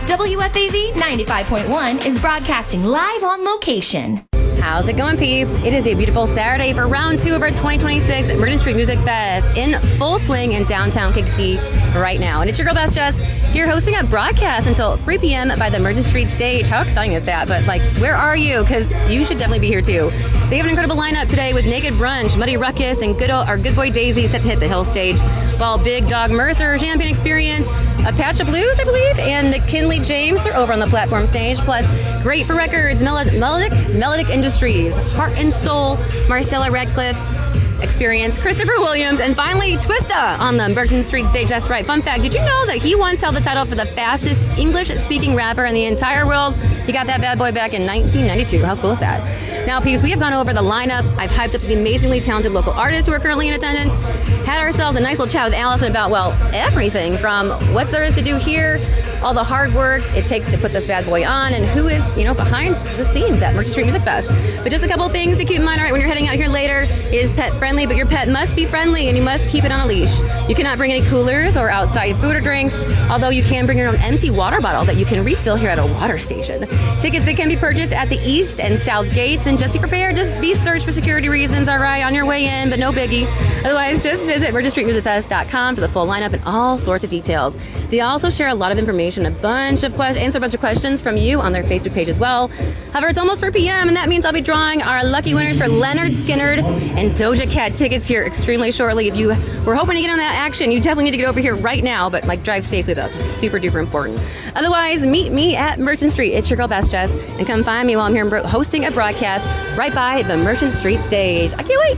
WFAV 95.1 is broadcasting live on location. How's it going, peeps? It is a beautiful Saturday for round 2 of our 2026 Merchant Street Music Fest in full swing in downtown Kankakee right now. And it's your girl, Best Jess, here hosting a broadcast until 3 p.m. by the Merchant Street stage. How exciting is that? But, where are you? Because you should definitely be here, too. They have an incredible lineup today with Naked Brunch, Muddy Ruckus, and Good Boy Daisy set to hit the Hill stage, while Big Dog Mercer, Champagne Experience, Apache Blues, I believe, and McKinley James, they're over on the platform stage. Plus, Great for Records, Melodic Industries, Heart and Soul, Marcella Radcliffe Experience, Christopher Williams, and finally Twista on the Merchant Street stage. That's right. Fun fact, did you know that he once held the title for the fastest English-speaking rapper in the entire world? He got that bad boy back in 1992. How cool is that? Now, peeps, we have gone over the lineup. I've hyped up the amazingly talented local artists who are currently in attendance. Had ourselves a nice little chat with Allison about, everything from what there is to do here, all the hard work it takes to put this bad boy on, and who is, behind the scenes at Merchant Street Music Fest. But just a couple of things to keep in mind, all right, when you're heading out here later, is pet friendly, but your pet must be friendly and you must keep it on a leash. You cannot bring any coolers or outside food or drinks, although you can bring your own empty water bottle that you can refill here at a water station. Tickets, they can be purchased at the east and south gates, and just be prepared to be searched for security reasons, all right, on your way in, but no biggie. Otherwise, just visit merchantstreetmusicfest.com for the full lineup and all sorts of details. They also share a lot of information, answer a bunch of questions from you on their Facebook page as well. However, it's almost 3 p.m., and that means I'll be drawing our lucky winners for Leonard Skinner and Doja Cat tickets here extremely shortly. If you were hoping to get on that action, you definitely need to get over here right now, but drive safely though. It's super duper important. Otherwise, meet me at Merchant Street. It's your girl, Best Jess, and come find me while I'm here hosting a broadcast right by the Merchant Street stage. I can't wait.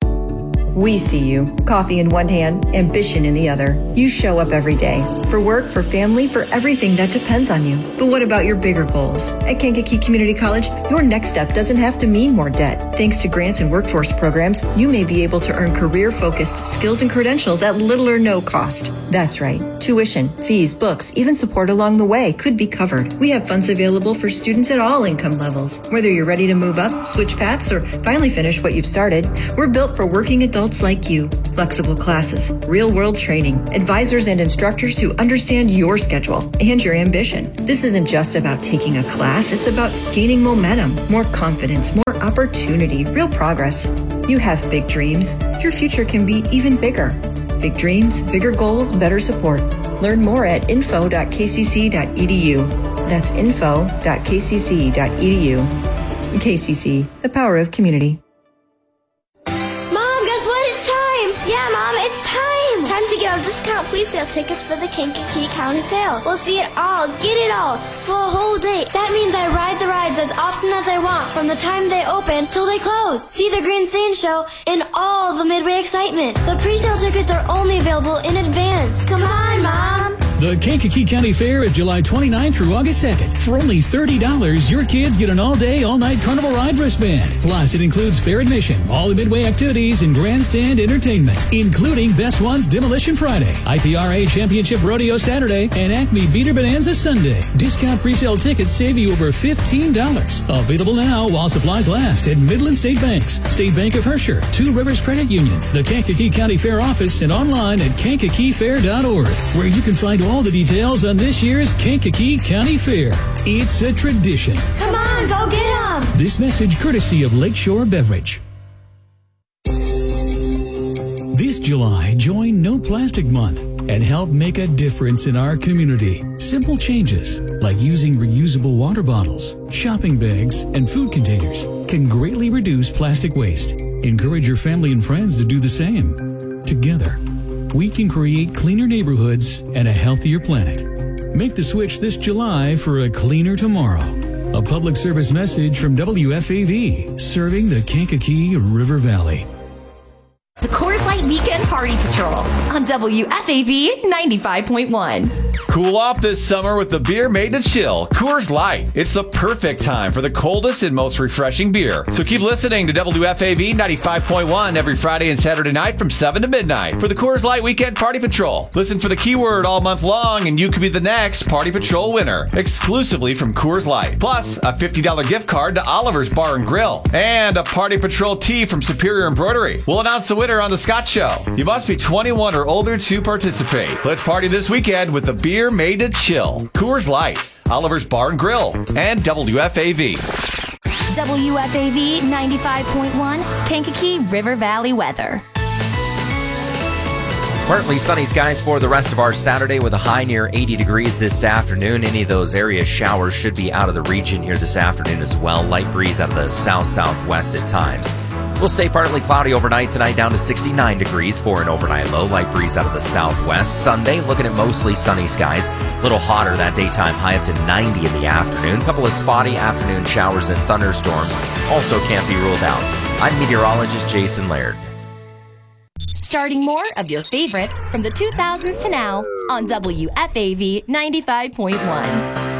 We see you. Coffee in one hand, ambition in the other. You show up every day. For work, for family, for everything that depends on you. But what about your bigger goals? At Kankakee Community College, your next step doesn't have to mean more debt. Thanks to grants and workforce programs, you may be able to earn career-focused skills and credentials at little or no cost. That's right. Tuition, fees, books, even support along the way could be covered. We have funds available for students at all income levels. Whether you're ready to move up, switch paths, or finally finish what you've started, we're built for working adults like you. Flexible classes, real-world training, advisors and instructors who understand your schedule and your ambition. This isn't just about taking a class, it's about gaining momentum, more confidence, more opportunity, real progress. You have big dreams. Your future can be even bigger. Big dreams, bigger goals, better support. Learn more at info.kcc.edu. That's info.kcc.edu. KCC, the power of community. Yeah, Mom, it's time! Time to get our discount free sale tickets for the Kankakee County Fair. We'll see it all, get it all, for a whole day. That means I ride the rides as often as I want from the time they open till they close. See the Green Sand Show and all the Midway excitement. The pre-sale tickets are only available in advance. Come on, Mom! The Kankakee County Fair is July 29th through August 2nd. For only $30, your kids get an all-day, all-night carnival ride wristband. Plus, it includes fair admission, all the Midway activities, and grandstand entertainment, including Best Ones Demolition Friday, IPRA Championship Rodeo Saturday, and Acme Beater Bonanza Sunday. Discount presale tickets save you over $15. Available now while supplies last at Midland State Banks, State Bank of Herscher, Two Rivers Credit Union, the Kankakee County Fair office, and online at kankakeefair.org, where you can find all the details on this year's Kankakee County Fair. It's a tradition. Come on, go get 'em! This message courtesy of Lakeshore Beverage. This July, join No Plastic Month and help make a difference in our community. Simple changes like using reusable water bottles, shopping bags, and food containers can greatly reduce plastic waste. Encourage your family and friends to do the same. Together, we can create cleaner neighborhoods and a healthier planet. Make the switch this July for a cleaner tomorrow. A public service message from WFAV, serving the Kankakee River Valley. The Coors Light Weekend Party Patrol on WFAV 95.1. Cool off this summer with the beer made to chill, Coors Light. It's the perfect time for the coldest and most refreshing beer. So keep listening to WFAV 95.1 every Friday and Saturday night from 7 to midnight for the Coors Light Weekend Party Patrol. Listen for the keyword all month long and you could be the next Party Patrol winner, exclusively from Coors Light. Plus, a $50 gift card to Oliver's Bar and Grill and a Party Patrol tee from Superior Embroidery. We'll announce the winner on The Scott Show. You must be 21 or older to participate. Let's party this weekend with the beer beer made to chill. Coors Light, Oliver's Bar and Grill, and WFAV. WFAV 95.1, Kankakee River Valley weather. Partly sunny skies for the rest of our Saturday with a high near 80 degrees this afternoon. Any of those area showers should be out of the region here this afternoon as well. Light breeze out of the south-southwest at times. We'll stay partly cloudy overnight tonight, down to 69 degrees for an overnight low. Light breeze out of the southwest. Sunday, looking at mostly sunny skies. A little hotter, that daytime high up to 90 in the afternoon. Couple of spotty afternoon showers and thunderstorms also can't be ruled out. I'm meteorologist Jason Laird. Starting more of your favorites from the 2000s to now on WFAV 95.1.